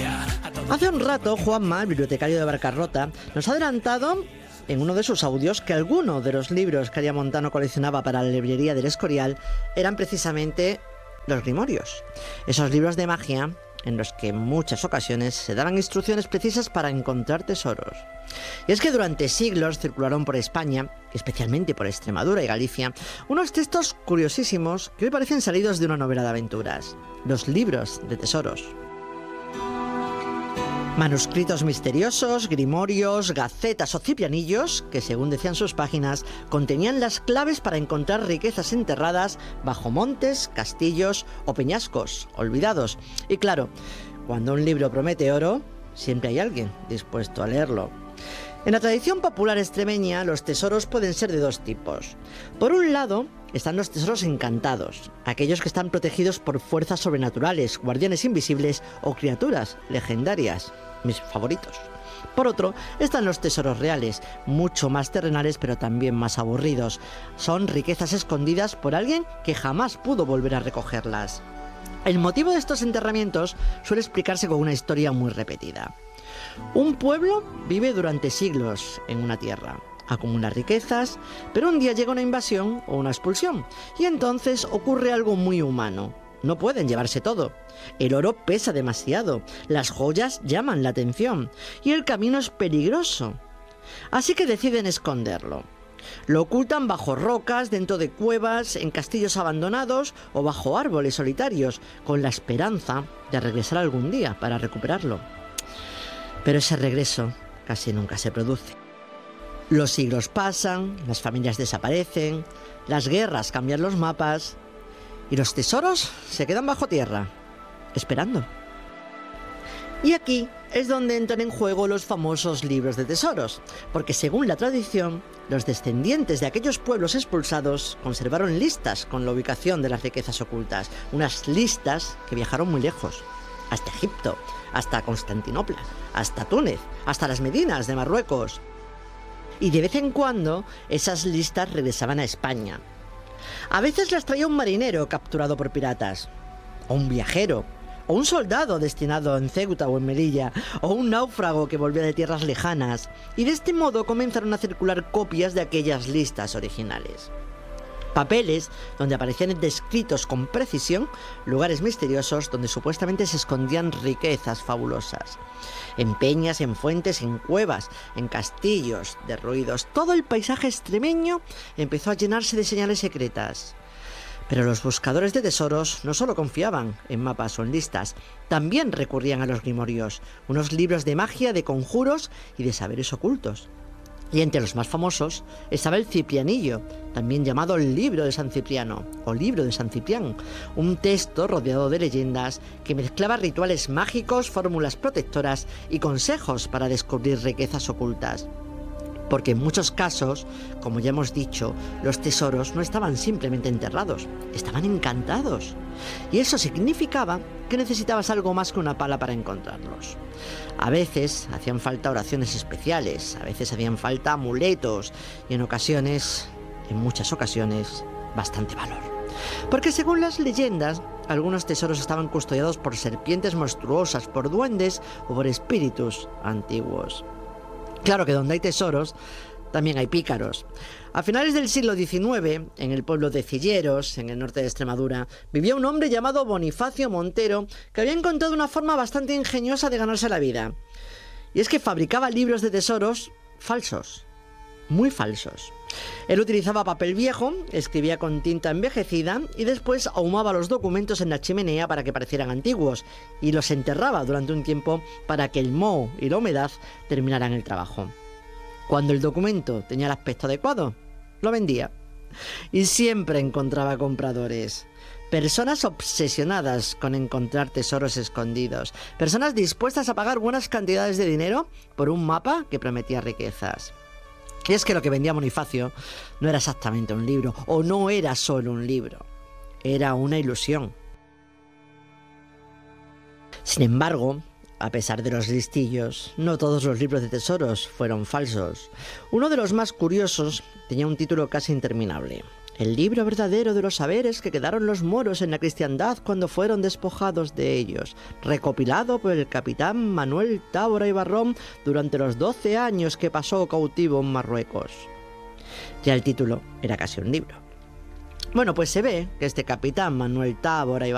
Hace un rato, Juanma, el bibliotecario de Barcarrota, nos ha adelantado en uno de sus audios que alguno de los libros que Aria Montano coleccionaba para la librería del Escorial eran precisamente los grimorios. Esos libros de magia en los que en muchas ocasiones se daban instrucciones precisas para encontrar tesoros. Y es que durante siglos circularon por España, especialmente por Extremadura y Galicia, unos textos curiosísimos que hoy parecen salidos de una novela de aventuras: los libros de tesoros. Manuscritos misteriosos, grimorios, gacetas o ciprianillos que, según decían sus páginas, contenían las claves para encontrar riquezas enterradas bajo montes, castillos o peñascos olvidados. Y claro, cuando un libro promete oro, siempre hay alguien dispuesto a leerlo. En la tradición popular extremeña, los tesoros pueden ser de dos tipos. Por un lado, están los tesoros encantados, aquellos que están protegidos por fuerzas sobrenaturales, guardianes invisibles o criaturas legendarias, mis favoritos. Por otro, están los tesoros reales, mucho más terrenales pero también más aburridos. Son riquezas escondidas por alguien que jamás pudo volver a recogerlas. El motivo de estos enterramientos suele explicarse con una historia muy repetida. Un pueblo vive durante siglos en una tierra, acumula riquezas, pero un día llega una invasión o una expulsión, y entonces ocurre algo muy humano. No pueden llevarse todo. El oro pesa demasiado, las joyas llaman la atención, y el camino es peligroso. Así que deciden esconderlo. Lo ocultan bajo rocas, dentro de cuevas, en castillos abandonados o bajo árboles solitarios, con la esperanza de regresar algún día para recuperarlo. Pero ese regreso casi nunca se produce. Los siglos pasan, las familias desaparecen, las guerras cambian los mapas y los tesoros se quedan bajo tierra, esperando. Y aquí es donde entran en juego los famosos libros de tesoros, porque según la tradición, los descendientes de aquellos pueblos expulsados conservaron listas con la ubicación de las riquezas ocultas, unas listas que viajaron muy lejos, hasta Egipto, hasta Constantinopla, hasta Túnez, hasta las Medinas de Marruecos. Y de vez en cuando esas listas regresaban a España. A veces las traía un marinero capturado por piratas, o un viajero, o un soldado destinado en Ceuta o en Melilla, o un náufrago que volvía de tierras lejanas, y de este modo comenzaron a circular copias de aquellas listas originales. Papeles donde aparecían descritos con precisión lugares misteriosos donde supuestamente se escondían riquezas fabulosas. En peñas, en fuentes, en cuevas, en castillos derruidos, todo el paisaje extremeño empezó a llenarse de señales secretas. Pero los buscadores de tesoros no solo confiaban en mapas o en listas, también recurrían a los grimorios, unos libros de magia, de conjuros y de saberes ocultos. Y entre los más famosos estaba el Ciprianillo, también llamado el Libro de San Cipriano o Libro de San Ciprián, un texto rodeado de leyendas que mezclaba rituales mágicos, fórmulas protectoras y consejos para descubrir riquezas ocultas. Porque en muchos casos, como ya hemos dicho, los tesoros no estaban simplemente enterrados, estaban encantados. Y eso significaba que necesitabas algo más que una pala para encontrarlos. A veces hacían falta oraciones especiales, a veces hacían falta amuletos y en muchas ocasiones, bastante valor. Porque según las leyendas, algunos tesoros estaban custodiados por serpientes monstruosas, por duendes o por espíritus antiguos. Claro que donde hay tesoros, también hay pícaros. A finales del siglo XIX, en el pueblo de Cilleros, en el norte de Extremadura, vivía un hombre llamado Bonifacio Montero, que había encontrado una forma bastante ingeniosa de ganarse la vida. Y es que fabricaba libros de tesoros falsos, muy falsos. Él utilizaba papel viejo, escribía con tinta envejecida y después ahumaba los documentos en la chimenea para que parecieran antiguos y los enterraba durante un tiempo para que el moho y la humedad terminaran el trabajo. Cuando el documento tenía el aspecto adecuado, lo vendía. Y siempre encontraba compradores. Personas obsesionadas con encontrar tesoros escondidos. Personas dispuestas a pagar buenas cantidades de dinero por un mapa que prometía riquezas. Y es que lo que vendía Bonifacio no era exactamente un libro, o no era solo un libro. Era una ilusión. Sin embargo, a pesar de los listillos, no todos los libros de tesoros fueron falsos. Uno de los más curiosos tenía un título casi interminable: el libro verdadero de los saberes que quedaron los moros en la cristiandad cuando fueron despojados de ellos, recopilado por el capitán Manuel Tábora y Barrón durante los 12 años que pasó cautivo en Marruecos. Ya el título era casi un libro. Bueno, pues se ve que este capitán Manuel Tábora y